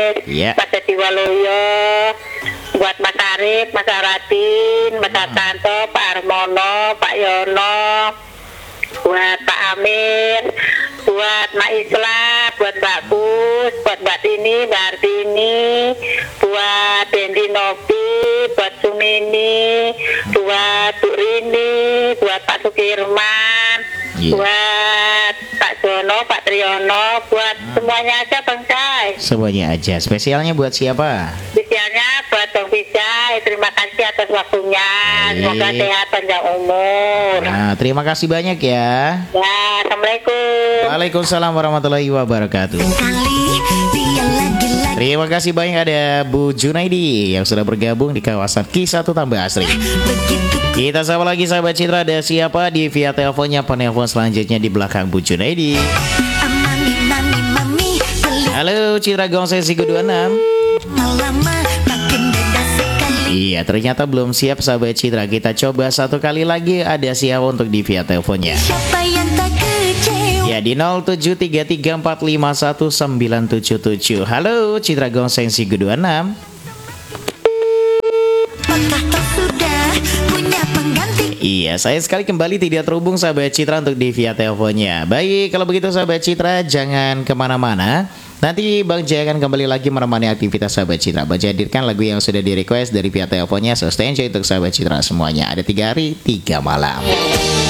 Iya. Pak Setiwaloyo, buat Mas Arif, Mas Aratin, Mas Artanto, Pak Armono, Pak Yono, buat Pak Amir, buat Mak Isla, buat Mbak Pus, buat Mbak Tini, Mbak Artini, buat Dendi Novi, buat Sumini, buat Bu Rini, buat Pak Sukirman, buat Pak Jono, Pak Triyono, buat semuanya aja Bang Cai. Semuanya aja. Spesialnya buat siapa? Spesialnya buat Bang Vijay, terima kasih atas waktunya. Semoga sehat panjang umur. Nah, terima kasih banyak ya. Ya, Assalamualaikum. Waalaikumsalam warahmatullahi wabarakatuh. Terima kasih banyak ada Bu Junaidi yang sudah bergabung di kawasan Ki1 Tambah Asri. Kita sapa lagi sahabat Citra, ada siapa di via teleponnya, penelpon selanjutnya di belakang Bu Junaidi. Halo Citra Gong sesi ke-26. Iya, ternyata belum siap sahabat Citra. Kita coba satu kali lagi, ada siapa untuk di via teleponnya. Ya di 0733451977. Halo Citra Gong sesi ke-26. Iya, saya sekali kembali tidak terhubung sahabat Citra untuk di via teleponnya. Baik, kalau begitu sahabat Citra jangan kemana-mana. Nanti Bang Jaya akan kembali lagi menemani aktivitas sahabat Citra. Bang Jaya hadirkan lagu yang sudah di request dari via teleponnya. So stay enjoy untuk sahabat Citra semuanya. Ada 3 hari 3 malam.